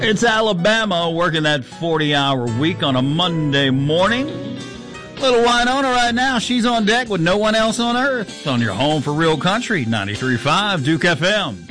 It's Alabama working that 40-hour week on a Monday morning. Little Winona right now, she's on deck with no one else on earth. On your home for real country, 93.5 Duke FM.